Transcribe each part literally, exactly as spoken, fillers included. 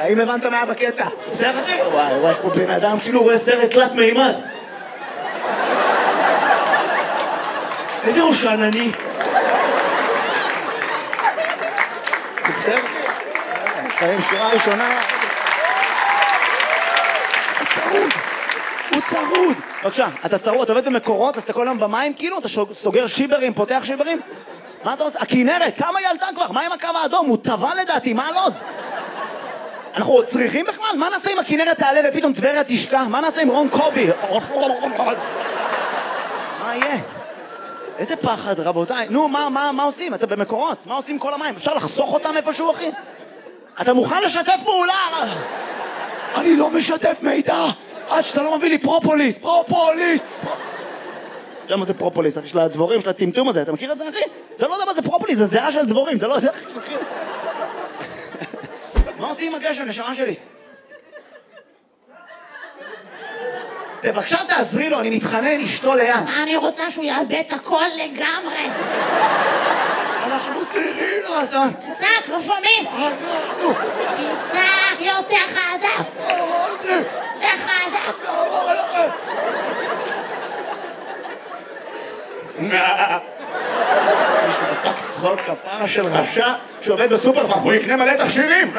האם הבנת מה בקטע? בסדר אחי? וואי, וואי, יש פה בן אדם כאילו רואה סרט תלת מימד. איזה ראש ענני. בסדר? חיים שורה ראשונה. הוא צרוד. הוא צרוד. בבקשה, אתה צרוד, אתה עובד במקורות, אז אתה כל היום במים כאילו? אתה סוגר שיברים, פותח שיברים? מה אתה עושה? הכינרת, כמה היא עלתה כבר? מה עם הקו האדום? הוא טבע לדעתי, מה הלוז? אנחנו עוד צריכים בכלל? מה נעשה אם הכינרת תעלה ופתאום טבריה תשקע? מה נעשה עם רון קובי? מה יהיה? איזה פחד, רבותיי. נו, מה, מה, מה עושים? אתה במקורות. מה עושים כל המים? אפשר לחסוך אותם איפשהו, אחי? אתה מוכן לשתף פעולה? אני לא משתף מידע עד שאתה לא מביא לי פרופוליס. פרופוליס. אתה יודע מה זה פרופוליס, אחי? של הדבורים, של הטמטום הזה. אתה מכיר את זה, אחי? אתה לא יודע מה זה פרופוליס, זה זהה של דבורים. אתה לא יודע, אחי, שמכיר. מה עושים עם הגשם, נשמה שלי? בבקשה תעזרי לו, אני מתחנן, אשתו ליד. אני רוצה שהוא יאבד את הכל לגמרי. אנחנו צריכים לעשות. תצעק, לא שומעים. אנחנו. תצעק, יותר חזק. יותר חזק. מישהו דפק צחוק כפרה של רשע שעובד בסופרפארם, הוא יקנה מלא תכשירים.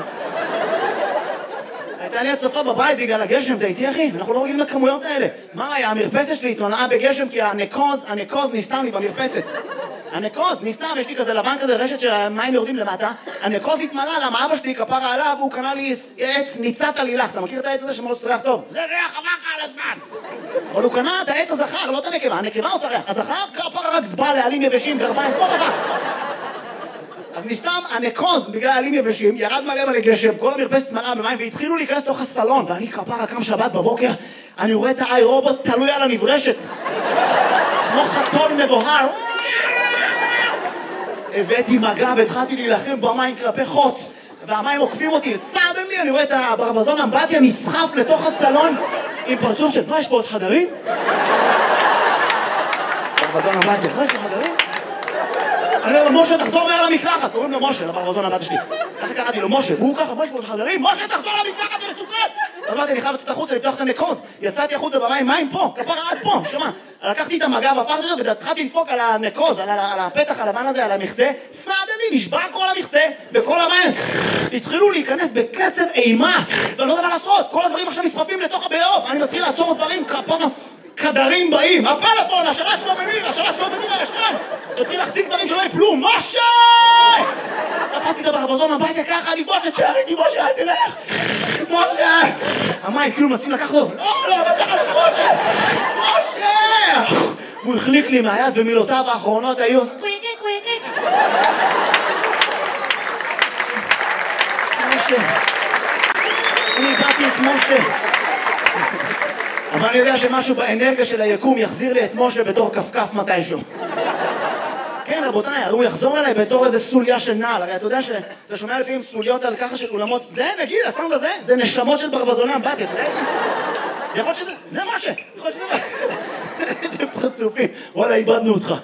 הייתה לי הצופה בבית בגלל הגשם, אתה איתי אחי? אנחנו לא רגילים לכמויות האלה. מה היה? המרפסת שלי התמלאה בגשם כי הנקוז, הנקוז נסתם לי במרפסת. הנקוז נסתם, יש לי כזה לבן כזה, רשת שהמים יורדים למטה. הנקוז התמלא, למה אבא שלי כפרה עליו, הוא קנה לי עץ ניצת עלילך. אתה מכיר את העץ הזה שמאוד ריח טוב? זה ריח אמרך על הזמן. אבל הוא קנה את העץ הזכר, לא את הנקבה. הנקבה עושה ריח. הזכר כפרה רק זבא לעלים יבשים, גרביים, פה דבר. אז נסתם הנקוז בגלל עלים יבשים, ירד מלא מלא גשם, כל המרפסת מלאה במים והתחילו להיכנס לתוך הסלון ואני כפרה קם שבת בבוקר, אני רואה את האי רובוט תלוי על הנברשת כמו חתול מבוהר. הבאתי מגע והתחלתי להילחם במים כלפי חוץ והמים עוקפים אותי, סתם לי, אני רואה את הברווזון אמבטיה נסחף לתוך הסלון עם פרצוף של מה יש פה עוד חדרים? ברווזון אמבטיה, מה יש פה חדרים? אני אומר לו, משה, תחזור מהר למקלחת. קוראים לו משה, לברווזון הבת שלי. ככה קראתי לו, משה, והוא ככה, משה, עוד חברים, משה, תחזור למקלחת, זה מסוכן! אז אמרתי, אני חייב לצאת החוצה, לפתוח את הנקוז. יצאתי החוצה במים, מים פה, כפרה עד פה, שמה. לקחתי את המגע והפכתי אותו, והתחלתי לדפוק על הנקוז, על הפתח הלבן הזה, על המכסה. סעדני, נשבע כל המכסה, בכל המים. התחילו להיכנס בקצב אימה, ואני לא יודע מה לעשות. כל הדברים עכשיו נשרפים לתוך הבאוב. אני מתחיל לעצור דברים, כפרה. כדרים באים, הפלאפון, השלט שלו במיר, השלט שלו במיר הישן תתחיל להחזיק דברים שלא יפלו, משה! תפסתי את הברווזון הביתה ככה, אני משה, תשאר איתי, משה, אל תלך! משה! המים כאילו מנסים לקחת אותו, לא, לא, אבל ככה לך, משה! משה! הוא החליק לי מהיד ומילותיו האחרונות היו קוויקיק, קוויקיק! משה! אני איבדתי את משה! אבל אני יודע שמשהו באנרגיה של היקום יחזיר לי את משה בתור כפכף מתישהו. כן, רבותיי, הוא יחזור אליי בתור איזה סוליה של נעל. הרי אתה יודע שאתה שומע לפעמים סוליות על ככה של אולמות. זה, נגיד, הסאונד הזה, זה נשמות של ברווזוני אמבטיה, אתה יודע את זה? זה יכול שזה, זה משה, יכול שזה משה. איזה פרצופים, וואלה, איבדנו אותך.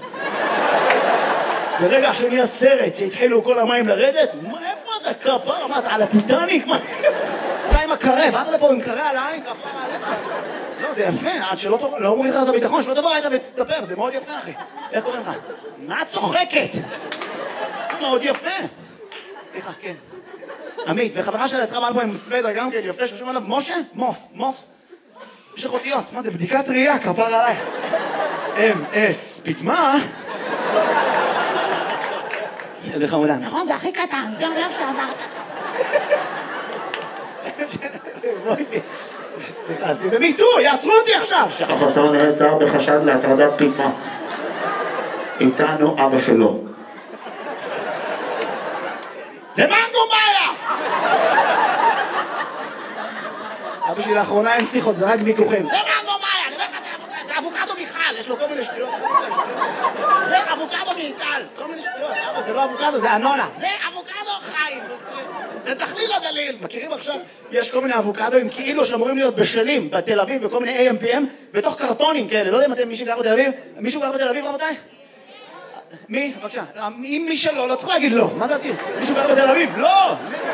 ברגע שנהיה סרט שהתחילו כל המים לרדת, איפה אתה כפרה? מה, אתה על הטיטניק? אתה עם הקרה, באת לפה עם קרה על העין, כפרה עליך. לא, זה יפה, עד שלא תבוא, לא אומרים לך את הביטחון, שלא תבוא היית ותסתפר, זה מאוד יפה, אחי. איך קוראים לך? מה את צוחקת? זה מאוד יפה. סליחה, כן. עמית, וחברה שלה התחרה מעל פה עם סוודר גם כן, יפה, שחשוב עליו, משה? מוף, מופס. יש לך אותיות, מה זה? בדיקת ראייה, כפר עלייך. אם אס, פתמה. איזה חמודה. נכון, זה הכי קטן, זה אומר שעברת. סליחה, זה מיטו, יעצרו אותי עכשיו! החסר נעצר בחשד להטרדת פתמה. איתנו אבא שלו. זה מנגו מאיה! אבא שלי לאחרונה אין שיחות, זה רק ויכוחים. זה מנגו מאיה, אני אומר לך, זה אבוקדו מיכל, יש לו כל מיני שטויות. זה אבוקדו מיטל, כל מיני שטויות. אבא, זה לא אבוקדו, זה אנונה. זה אבוקדו חיים. זה תכליל הגליל. מכירים עכשיו? יש כל מיני אבוקדואים כאילו שאמורים להיות בשלים בתל אביב, בכל מיני איי אם פי אם, בתוך קרטונים כאלה. לא יודע אם אתם מישהו גר בתל אביב? מישהו גר בתל אביב, רבותיי? מי? בבקשה. אם מי שלא, לא צריך להגיד לא. מה זה עתיד? מישהו גר בתל אביב? לא!